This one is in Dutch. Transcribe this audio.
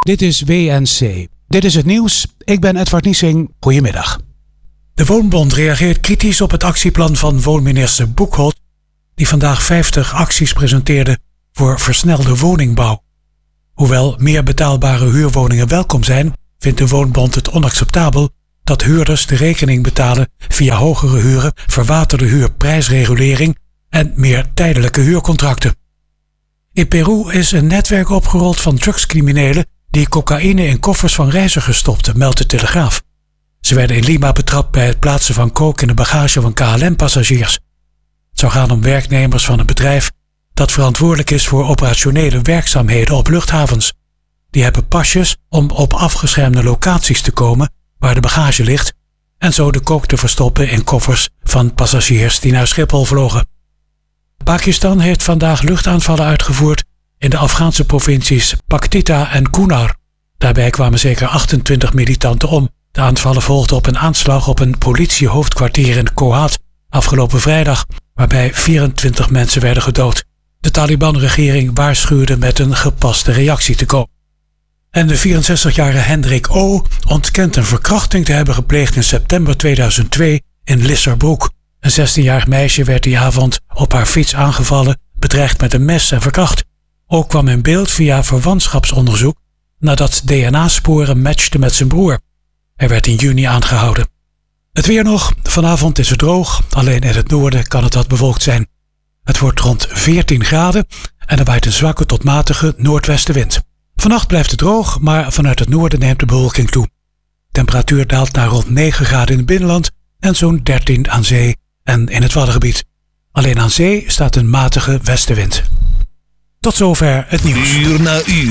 Dit is WNC. Dit is het nieuws. Ik ben Edward Niesing. Goedemiddag. De Woonbond reageert kritisch op het actieplan van woonminister Boekholt, die vandaag 50 acties presenteerde voor versnelde woningbouw. Hoewel meer betaalbare huurwoningen welkom zijn, vindt de Woonbond het onacceptabel dat huurders de rekening betalen via hogere huren, verwaterde huurprijsregulering en meer tijdelijke huurcontracten. In Peru is een netwerk opgerold van drugscriminelen die cocaïne in koffers van reizigers stopten, meldt de Telegraaf. Ze werden in Lima betrapt bij het plaatsen van coke in de bagage van KLM-passagiers. Het zou gaan om werknemers van een bedrijf dat verantwoordelijk is voor operationele werkzaamheden op luchthavens. Die hebben pasjes om op afgeschermde locaties te komen waar de bagage ligt en zo de coke te verstoppen in koffers van passagiers die naar Schiphol vlogen. Pakistan heeft vandaag luchtaanvallen uitgevoerd in de Afghaanse provincies Paktika en Kunar. Daarbij kwamen zeker 28 militanten om. De aanvallen volgden op een aanslag op een politiehoofdkwartier in Kohat afgelopen vrijdag, waarbij 24 mensen werden gedood. De Taliban-regering waarschuwde met een gepaste reactie te komen. En de 64-jarige Hendrik O. ontkent een verkrachting te hebben gepleegd in september 2002 in Lissabroek. Een 16-jarig meisje werd die avond op haar fiets aangevallen, bedreigd met een mes en verkracht. Ook kwam in beeld via verwantschapsonderzoek nadat DNA-sporen matchten met zijn broer. Hij werd in juni aangehouden. Het weer nog. Vanavond is het droog. Alleen in het noorden kan het wat bewolkt zijn. Het wordt rond 14 graden en er waait een zwakke tot matige noordwestenwind. Vannacht blijft het droog, maar vanuit het noorden neemt de bewolking toe. Temperatuur daalt naar rond 9 graden in het binnenland en zo'n 13 aan zee en in het Waddengebied. Alleen aan zee staat een matige westenwind. Tot zover het nieuws. Uur na uur.